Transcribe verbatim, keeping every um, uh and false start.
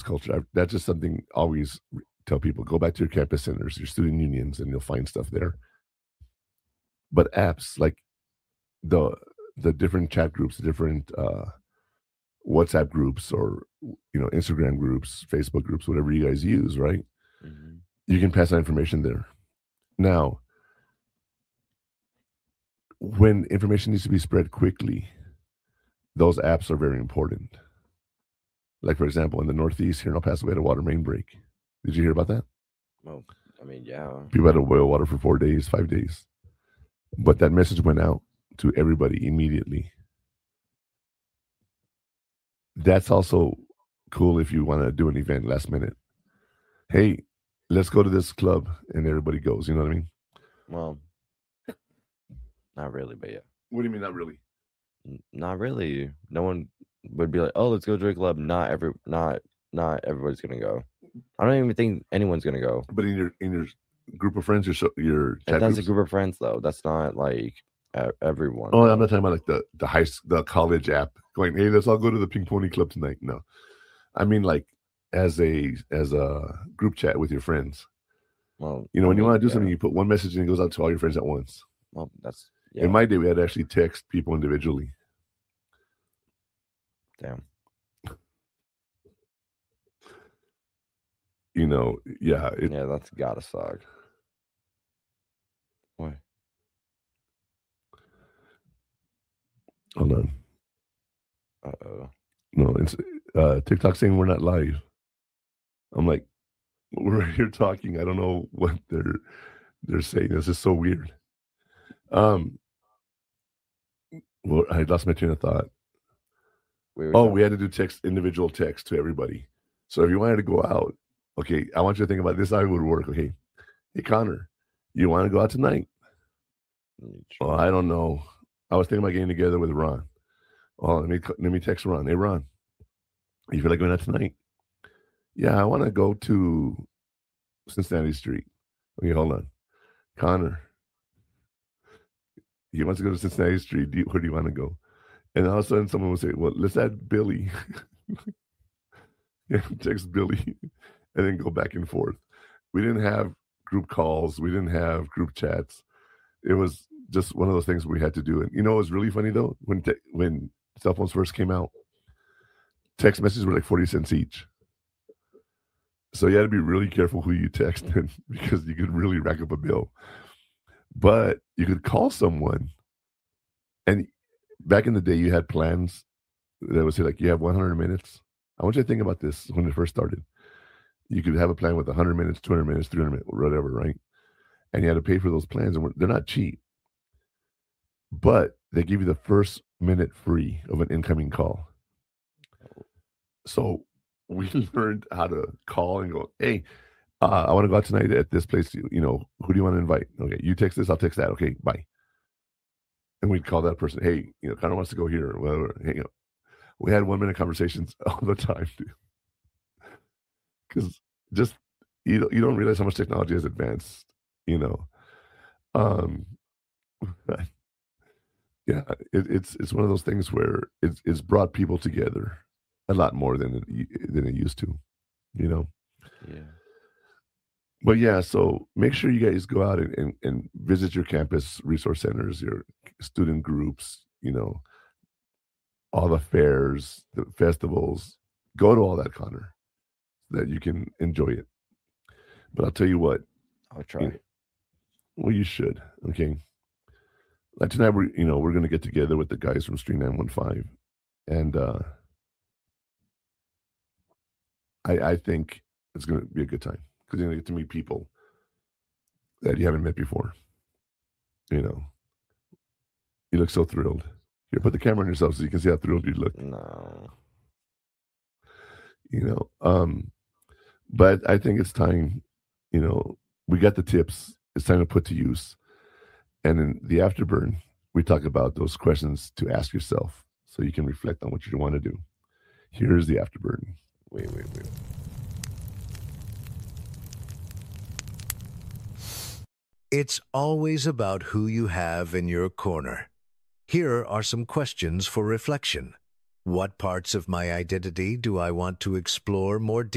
culture. I, that's just something I always tell people: go back to your campus centers, your student unions, and you'll find stuff there. But apps like the the different chat groups, the different uh, WhatsApp groups, or you know Instagram groups, Facebook groups, whatever you guys use, right? Mhm. You can pass that information there. Now, when information needs to be spread quickly, those apps are very important. Like, for example, in the Northeast here in El Paso, we had a water main break. Did you hear about that? Well, I mean, yeah. People had to boil water for four days, five days. But that message went out to everybody immediately. That's also cool if you want to do an event last minute. Hey, let's go to this club, and everybody goes. You know what I mean? Well, not really, but yeah. What do you mean, not really? N- Not really. No one would be like, "Oh, let's go to a club." Not every, not, not everybody's gonna go. I don't even think anyone's gonna go. But in your in your group of friends, your so- your And chat that's a groups. group of friends, though. That's not like e- everyone. Oh, I'm though. not talking about like the the high s- the college app going. Hey, let's all go to the Pink Pony Club tonight. No, I mean like as a as a group chat with your friends. Well, You know, I when you mean, want to do yeah. something, you put one message and it goes out to all your friends at once. Well, that's yeah. In my day, we had to actually text people individually. Damn. You know, yeah. It, Yeah, that's gotta suck. What? Hold on. Uh oh. No, it's uh, TikTok saying we're not live. I'm like, we're right here talking. I don't know what they're they're saying. This is so weird. Um, well, I lost my train of thought. We were Oh, talking- we had to do text individual text to everybody. So if you wanted to go out, okay, I want you to think about this. How it would work. Okay, hey Connor, you want to go out tonight? Mm, Oh, sure. I don't know. I was thinking about getting together with Ron. Oh, let me let me text Ron. Hey Ron, you feel like going out tonight? Yeah, I want to go to Cincinnati Street. Okay, hold on. Connor, he wants to go to Cincinnati Street. Do you, where do you want to go? And all of a sudden, someone would say, "Well, let's add Billy." Yeah, text Billy, and then go back and forth. We didn't have group calls. We didn't have group chats. It was just one of those things we had to do. And you know, it was really funny though when te- when cell phones first came out. Text messages were like forty cents each. So you had to be really careful who you texted because you could really rack up a bill. But you could call someone, and back in the day, you had plans that would say like, "You have one hundred minutes." I want you to think about this when it first started. You could have a plan with one hundred minutes, two hundred minutes, three hundred minutes, whatever, right? And you had to pay for those plans, and we're- they're not cheap. But they give you the first minute free of an incoming call. So we learned how to call and go, "Hey, uh, I want to go out tonight at this place. You, you know, who do you want to invite? Okay, you text this, I'll text that. Okay, bye." And we'd call that person, "Hey, you know, Connor wants to go here," or whatever. Hey, you know, we had one minute conversations all the time, dude. Because just you don't, you don't realize how much technology has advanced, you know. Um, yeah, it, it's it's one of those things where it's it's brought people together a lot more than it than it used to, you know. Yeah. But yeah, so make sure you guys go out and, and, and visit your campus resource centers, your student groups, you know, all the fairs, the festivals. Go to all that, Connor, so that you can enjoy it. But I'll tell you what, I'll you try. know, well, you should. Okay, like tonight, we're you know we're gonna get together with the guys from Stream Nine One Five, and uh, I I think it's gonna be a good time because you're gonna get to meet people that you haven't met before. You know, you look so thrilled. Here, put the camera on yourself so you can see how thrilled you look. No. You know, um, but I think it's time. You know, we got the tips. It's time to put to use. And in the afterburn, we talk about those questions to ask yourself so you can reflect on what you want to do. Here's the afterburn. Wait, wait, wait. It's always about who you have in your corner. Here are some questions for reflection. What parts of my identity do I want to explore more deeply?